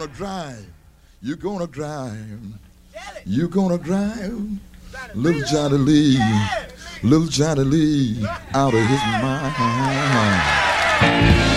gonna drive. You're gonna drive. You're gonna drive little Johnny Lee, little Johnny Lee out of his mind.